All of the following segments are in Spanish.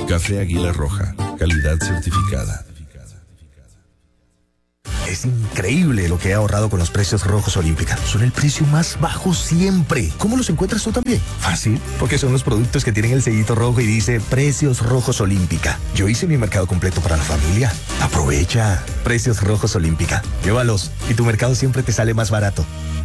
Café Águila Roja, calidad certificada. Es increíble lo que he ahorrado con los precios Rojos Olímpica. Son el precio más bajo siempre. ¿Cómo los encuentras tú también? Fácil, porque son los productos que tienen el sellito rojo y dice Precios Rojos Olímpica. Yo hice mi mercado completo para la familia. Aprovecha. Precios Rojos Olímpica. Llévalos y tu mercado siempre te sale más barato.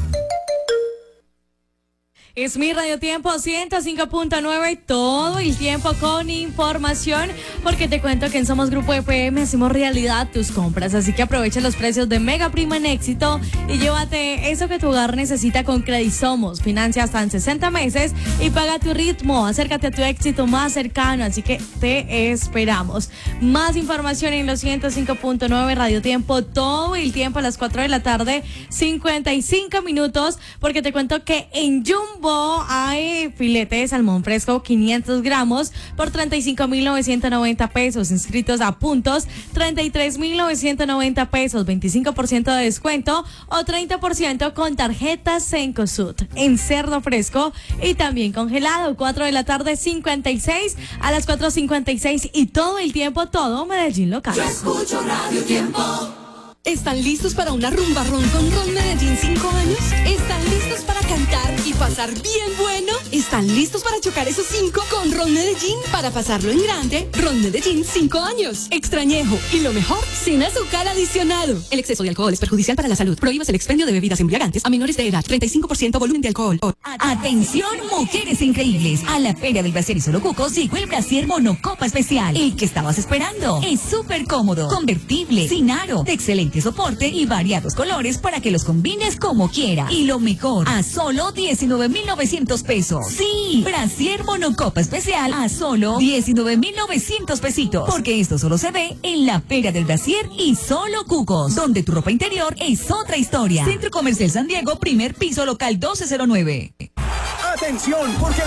Es mi Radio Tiempo 105.9, todo el tiempo con información, porque te cuento que en Somos Grupo EPM hacemos realidad tus compras, así que aprovecha los precios de Mega Prima en Éxito y llévate eso que tu hogar necesita con Credisomos. Financia hasta en 60 meses y paga a tu ritmo. Acércate a tu éxito más cercano, así que te esperamos. Más información en los 105.9 Radio Tiempo, todo el tiempo a las 4 de la tarde, 55 minutos, porque te cuento que en Jumbo hay filete de salmón fresco 500 gramos por 35.990 pesos. Inscritos a puntos, 33.990 pesos, 25% de descuento o 30% con tarjeta Cencosud. En cerdo fresco y también congelado, 4 de la tarde, 56 a las 4:56 y todo el tiempo, todo Medellín local. Yo escucho Radio Tiempo. ¿Están listos para una rumba ron con Ron Medellín 5 años? ¿Están listos para cantar y pasar bien bueno? ¿Están listos para chocar esos 5 con Ron Medellín? Para pasarlo en grande, Ron Medellín 5 años. Extrañejo y lo mejor, sin azúcar adicionado. El exceso de alcohol es perjudicial para la salud. Prohíbas el expendio de bebidas embriagantes a menores de edad. 35% volumen de alcohol. Atención, mujeres increíbles. A la Feria del Brasier y Solo Cucos llegó el Brasier Monocopa Especial. El que estabas esperando. Es súper cómodo, convertible, sin aro, de excelente soporte y variados colores para que los combines como quiera. Y lo mejor, a solo 19.900 pesos. Sí, Brasier Monocopa Especial a solo 19.900 pesitos. Porque esto solo se ve en la Feria del Brasier y Solo Cucos, donde tu ropa interior es otra historia. Centro Comercial San Diego, primer piso, local 1209. ¡Atención! Porque